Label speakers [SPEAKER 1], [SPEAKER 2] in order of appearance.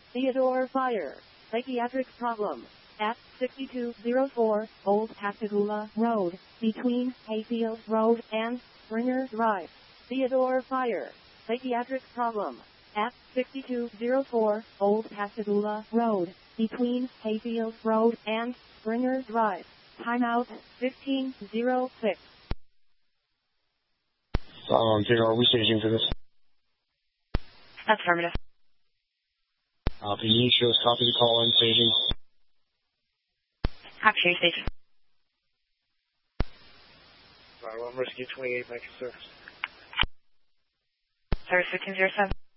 [SPEAKER 1] Theodore Fire. Psychiatric problem. At 6204 Old Pascagoula Road, between Hayfield Road and Springer Drive. Theodore Fire. Psychiatric problem. At 6204 Old Pascagoula Road, between Hayfield Road and Springer Drive. Timeout 1506.
[SPEAKER 2] Theodore, are we staging for this?
[SPEAKER 3] Affirmative.
[SPEAKER 2] Can you show us copy the call in staging?
[SPEAKER 3] Copy stage.
[SPEAKER 2] Alright, well, I'm rescue 28, back to service.
[SPEAKER 3] Service 1507.